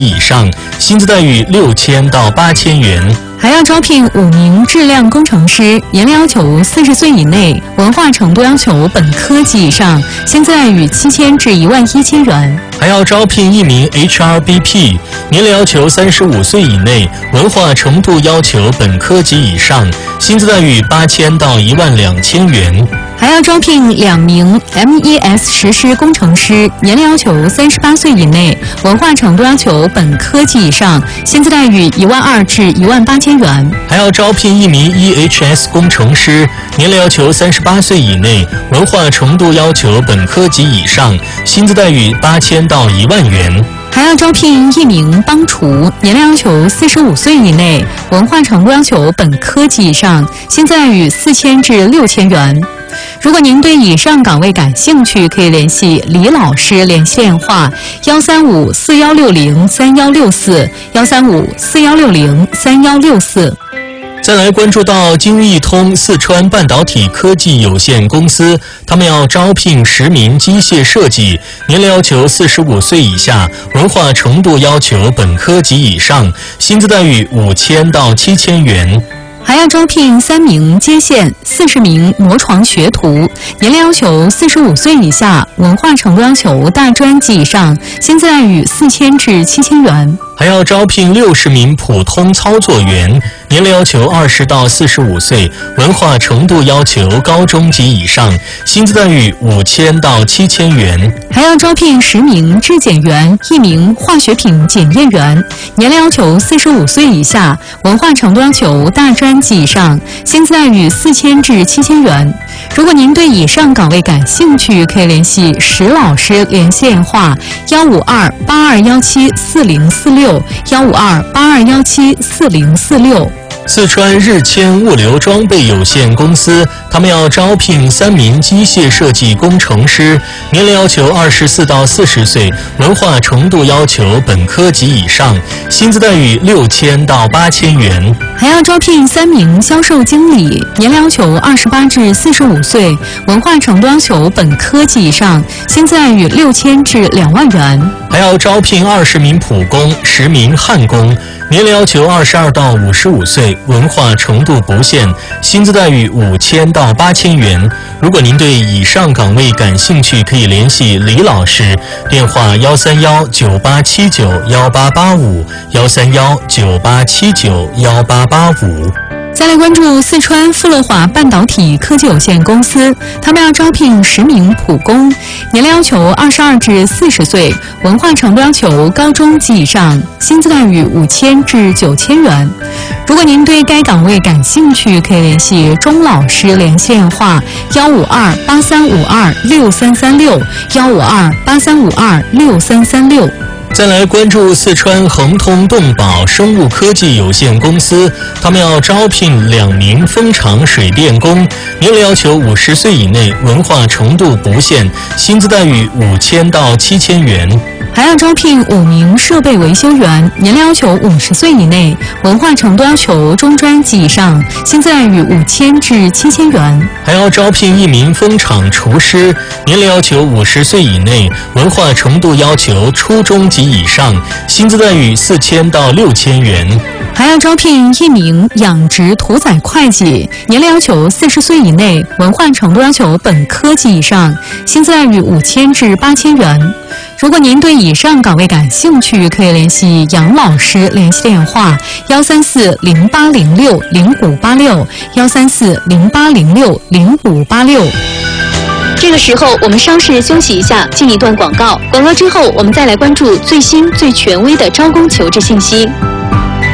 以上，薪资待遇6000到8000元。 还要招聘5名质量工程师，年龄要求40岁以内，文化程度要求本科及以上，薪资待遇7000至11000元。 还要招聘1名 HRBP， 年龄要求35岁以内，文化程度要求本科及以上，薪资待遇8000到12000元。 还要招聘2名 MES 实施工程师，年龄要求38岁以内，文化程度要求本科及以上，薪资待遇12000至18000元。 还要招聘1名 EHS 工程师，年龄要求38岁以内，文化程度要求本科及以上，薪资待遇8000到10000元。 还要招聘1名帮厨，年龄要求45岁以内，文化程度要求本科及以上，薪资待遇4000至6000元。如果您对以上岗位感兴趣，可以联系李老师联系电话13541603164，13541603164。 再来关注到金益通四川半导体科技有限公司，他们要招聘10名机械设计，年龄要求45岁以下，文化程度要求本科及以上，薪资待遇5000到7000元。 还要招聘3名接线、40名磨床学徒，年龄要求45岁以下，文化程度要求大专及以上，薪资待遇4000至7000元。 还要招聘60名普通操作员，年龄要求20到45岁，文化程度要求高中及以上，薪资待遇5000到7000元。 还要招聘10名质检员、1名化学品检验员，年龄要求45岁以下，文化程度要求大专及以上，薪资待遇4000至7000元。如果您对以上岗位感兴趣，可以联系石老师联系电话15282174046，15282174046。 四川日谦物流装备有限公司，他们要招聘3名机械设计工程师，年龄要求24到40岁，文化程度要求本科及以上，薪资待遇6000到8000元。 还要招聘3名销售经理，年龄要求28至45岁，文化程度要求本科及以上，薪资待遇6000至2万元。 还要招聘20名普工、10名焊工，年龄要求22到55岁，文化程度不限，薪资待遇5000到8000元。如果您对以上岗位感兴趣，可以联系李老师，电话13198791885，13198791885。 再来关注四川富乐华半导体科技有限公司，他们要招聘10名普工，年龄要求22至40岁，文化程度要求高中及以上，薪资待遇5000至9000元。如果您对该岗位感兴趣，可以联系钟老师联系电话15283526336，15283526336。 再来关注四川恒通动宝生物科技有限公司，他们要招聘2名蜂场水电工，年龄要求50岁以内，文化程度不限，薪资待遇5000到7000元。 还要招聘5名设备维修员，年龄要求50岁以内，文化程度要求中专及以上，薪资待遇5000至7000元。 还要招聘1名蜂场厨师，年龄要求50岁以内，文化程度要求初中及以上，薪资待遇4000到6000元。 还要招聘1名养殖屠宰会计，年龄要求40岁以内，文化程度要求本科及以上，薪资待遇5000至8000元。如果您对以上岗位感兴趣，可以联系杨老师联系电话13408060586，13408060586。这个时候我们稍事休息一下，进一段广告。广告之后，我们再来关注最新最权威的招工求职信息。